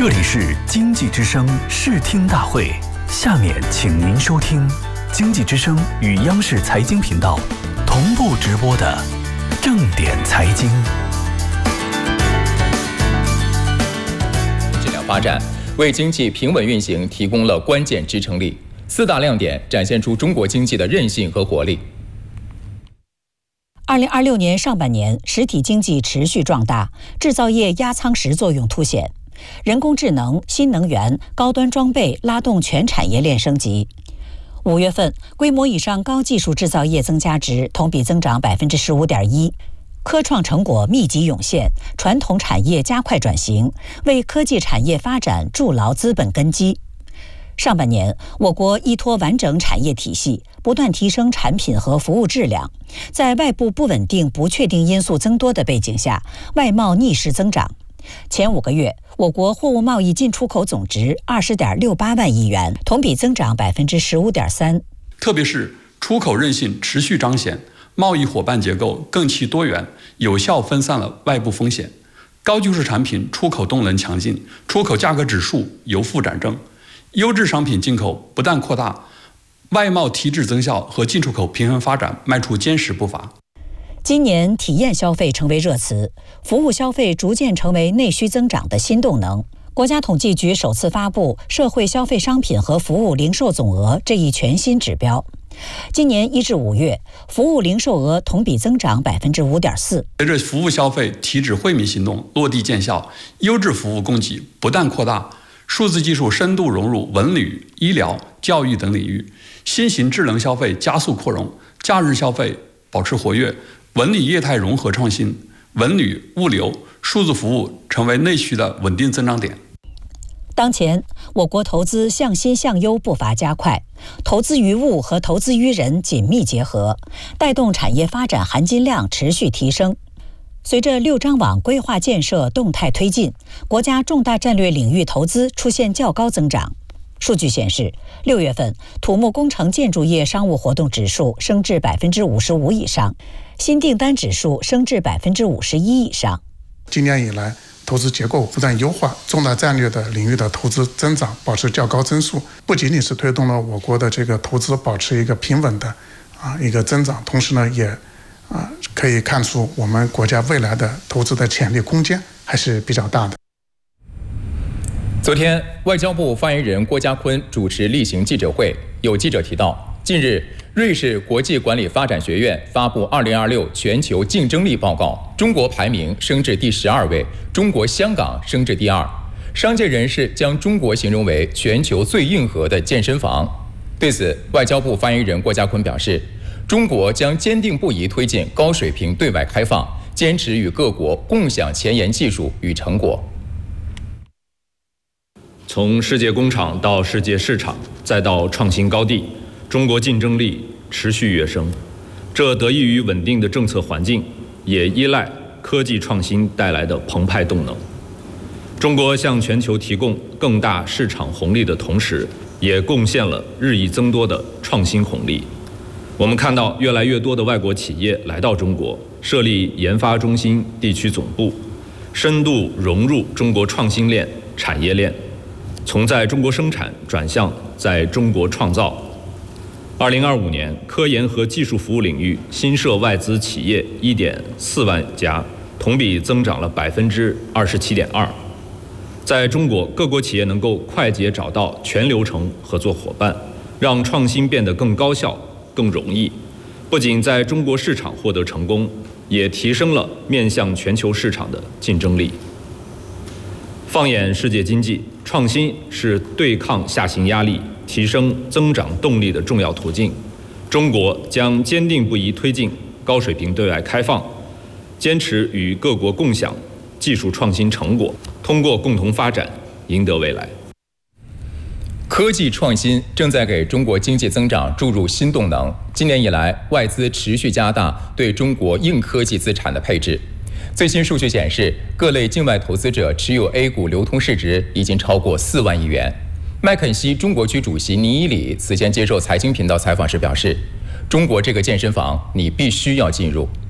这里是经济之声视听大会，下面请您收听经济之声与央视财经频道同步直播的正点财经。 质量发展为经济平稳运行提供了关键支撑力，四大亮点展现出中国经济的韧性和活力。 2026年上半年，实体经济持续壮大，制造业压舱石作用凸显。人工智能、新能源、高端装备拉动全产业链升级。5月份，规模以上高技术制造业增加值同比增长15.1%，科创成果密集涌现，传统产业加快转型，为科技产业发展筑牢资本根基。上半年，我国依托完整产业体系，不断提升产品和服务质量。在外部不稳定、不确定因素增多的背景下，外贸逆势增长。前5个月，我国货物贸易进出口总值20.68万亿元，同比增长15.3%。 特别是出口韧性持续彰显，贸易伙伴结构更其多元，有效分散了外部风险。高技术产品出口动能强劲，出口价格指数由负转正。优质商品进口不但扩大，外贸提质增效和进出口平衡发展迈出坚实步伐。 今年体验消费成为热词，服务消费逐渐成为内需增长的新动能。国家统计局首次发布社会消费商品和服务零售总额这一全新指标。今年1至5月，服务零售额同比增长5.4%。 随着服务消费提质惠民行动落地见效，优质服务供给不断扩大，数字技术深度融入文旅、医疗、教育等领域，新型智能消费加速扩容，假日消费保持活跃，文旅业态融合创新，文旅、物流、数字服务成为内需的稳定增长点。 当前，我国投资向新向优步伐加快，投资于物和投资于人紧密结合，带动产业发展含金量持续提升。随着6张网规划建设动态推进，国家重大战略领域投资出现较高增长。数据显示，6月份土木工程建筑业商务活动指数升至55%以上，新订单指数升至51%以上。 今年以来，投资结构不断优化，重大战略的领域的投资增长保持较高增速，不仅仅是推动了我国的这个投资保持一个平稳的一个增长，同时呢，也可以看出我们国家未来的投资的潜力空间还是比较大的。 昨天，外交部发言人郭家坤主持例行记者会，有记者提到，近日瑞士国际管理发展学院发布2026全球竞争力报告，中国排名升至第12位，中国香港升至第2。商界人士将中国形容为全球最硬核的健身房。对此，外交部发言人郭家坤表示，中国将坚定不移推进高水平对外开放，坚持与各国共享前沿技术与成果。 从世界工厂到世界市场，再到创新高地，中国竞争力持续跃升。这得益于稳定的政策环境，也依赖科技创新带来的澎湃动能。中国向全球提供更大市场红利的同时，也贡献了日益增多的创新红利。我们看到越来越多的外国企业来到中国，设立研发中心、地区总部，深度融入中国创新链、产业链，从在中国生产转向在中国创造。2025年，科研和技术服务领域新设外资企业1.4万家，同比增长了27.2%。在中国，各国企业能够快捷找到全流程合作伙伴，让创新变得更高效、更容易。不仅在中国市场获得成功，也提升了面向全球市场的竞争力。放眼世界经济，创新是对抗下行压力、提升增长动力的重要途径。中国将坚定不移推进高水平对外开放，坚持与各国共享技术创新成果，通过共同发展赢得未来。 科技创新正在给中国经济增长注入新动能。今年以来，外资持续加大对中国硬科技资产的配置。最新数据显示，各类境外投资者持有 A 股流通市值已经超过4万亿元。麦肯锡中国区主席倪以礼此前接受财经频道采访时表示，中国这个健身房你必须要进入。